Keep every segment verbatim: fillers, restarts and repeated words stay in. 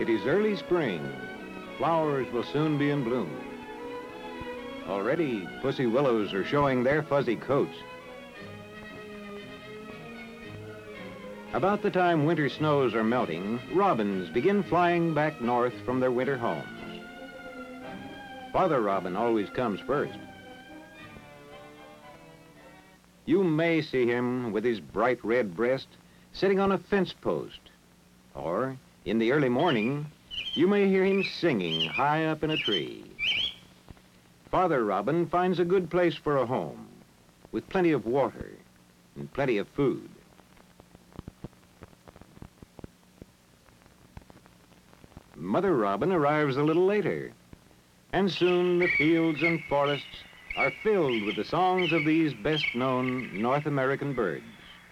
It is early spring. Flowers will soon be in bloom. Already, pussy willows are showing their fuzzy coats. About the time winter snows are melting, robins begin flying back north from their winter homes. Father robin always comes first. You may see him with his bright red breast sitting on a fence post, or in the early morning, you may hear him singing high up in a tree. Father robin finds a good place for a home, with plenty of water and plenty of food. Mother robin arrives a little later, and soon the fields and forests are filled with the songs of these best-known North American birds.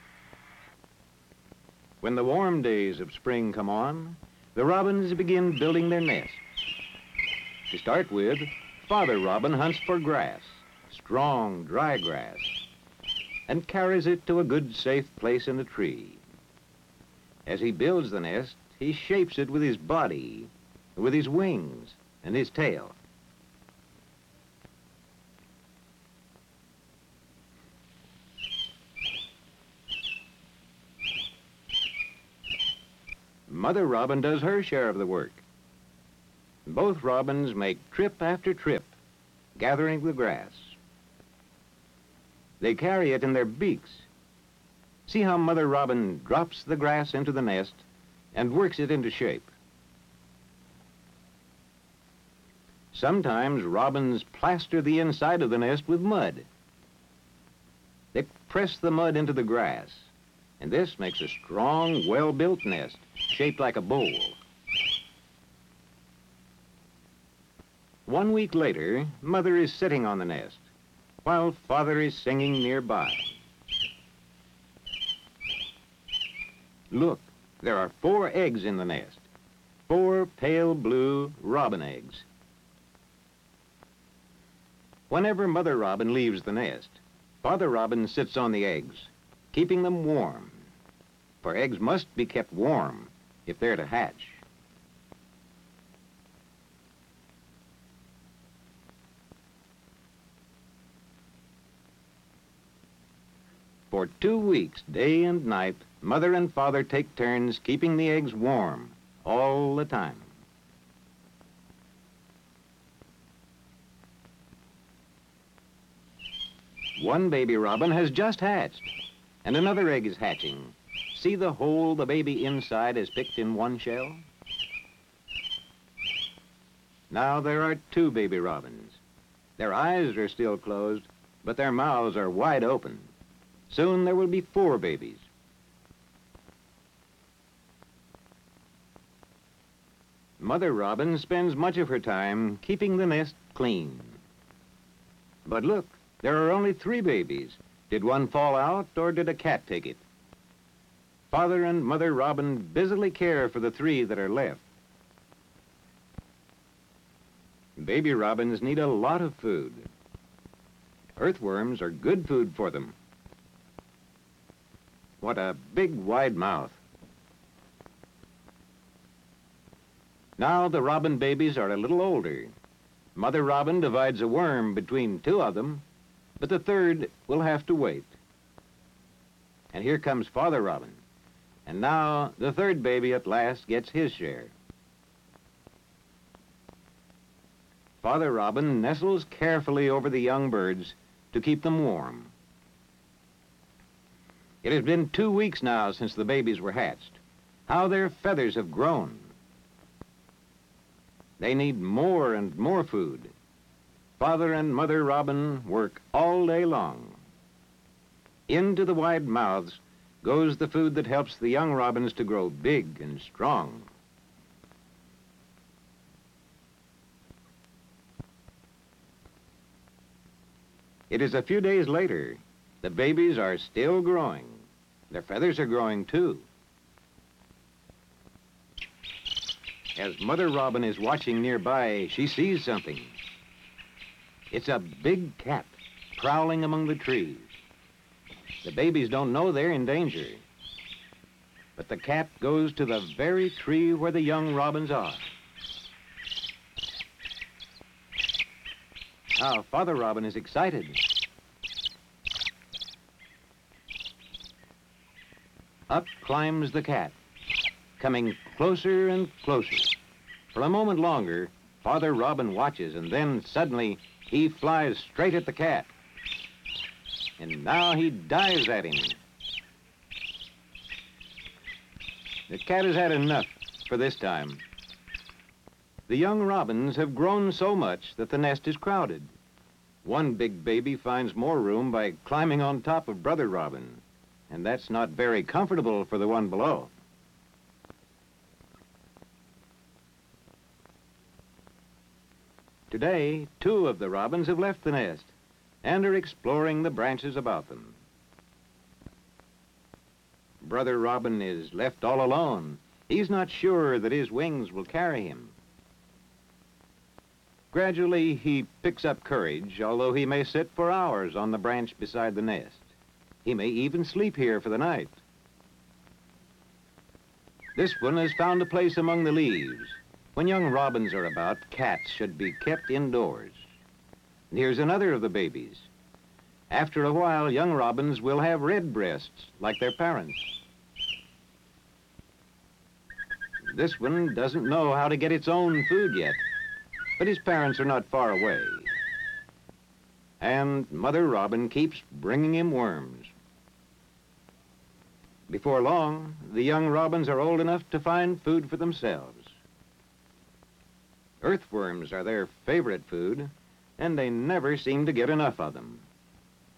When the warm days of spring come on, the robins begin building their nests. To start with, Father robin hunts for grass, strong, dry grass, and carries it to a good, safe place in the tree. As he builds the nest, he shapes it with his body, with his wings, and his tail. Mother robin does her share of the work. Both robins make trip after trip, gathering the grass. They carry it in their beaks. See how Mother robin drops the grass into the nest and works it into shape. Sometimes robins plaster the inside of the nest with mud. They press the mud into the grass, and this makes a strong, well-built nest, shaped like a bowl. One week later, Mother is sitting on the nest, while Father is singing nearby. Look, there are four eggs in the nest, four pale blue robin eggs. Whenever Mother robin leaves the nest, Father robin sits on the eggs, keeping them warm, for eggs must be kept warm if they're to hatch. For two weeks, day and night, Mother and Father take turns keeping the eggs warm all the time. One baby robin has just hatched, and another egg is hatching. See the hole the baby inside is picked in one shell? Now there are two baby robins. Their eyes are still closed, but their mouths are wide open. Soon there will be four babies. Mother robin spends much of her time keeping the nest clean. But look, there are only three babies. Did one fall out, or did a cat take it? Father and Mother robin busily care for the three that are left. Baby robins need a lot of food. Earthworms are good food for them. What a big, wide mouth. Now the robin babies are a little older. Mother robin divides a worm between two of them, but the third will have to wait. And here comes Father robin. And now the third baby at last gets his share. Father robin nestles carefully over the young birds to keep them warm. It has been two weeks now since the babies were hatched. How their feathers have grown. They need more and more food. Father and Mother robin work all day long. Into the wide mouths goes the food that helps the young robins to grow big and strong. It is a few days later. The babies are still growing. Their feathers are growing too. As Mother robin is watching nearby, she sees something. It's a big cat prowling among the trees. The babies don't know they're in danger. but the cat goes to the very tree where the young robins are. Now, Father Robin is excited. Up climbs the cat, coming closer and closer. For a moment longer, Father Robin watches, and then suddenly he flies straight at the cat. And now he dives at him. The cat has had enough for this time. The young robins have grown so much that the nest is crowded. One big baby finds more room by climbing on top of Brother Robin, and that's not very comfortable for the one below. Today, two of the robins have left the nest and are exploring the branches about them. Brother Robin is left all alone. He's not sure that his wings will carry him. Gradually, he picks up courage, although he may sit for hours on the branch beside the nest. He may even sleep here for the night. This one has found a place among the leaves. When young robins are about, cats should be kept indoors. And here's another of the babies. After a while, young robins will have red breasts, like their parents. This one doesn't know how to get its own food yet, but his parents are not far away. And Mother Robin keeps bringing him worms. Before long, the young robins are old enough to find food for themselves. Earthworms are their favorite food, and they never seem to get enough of them.